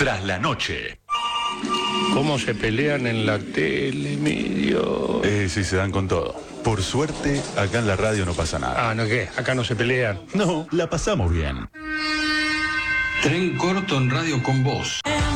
Tras la noche. ¿Cómo se pelean en la tele, mi Dios? Sí, se dan con todo. Por suerte, acá en la radio no pasa nada. Ah, ¿no qué? Acá no se pelean. No, la pasamos bien. Tren corto en Radio con Vos.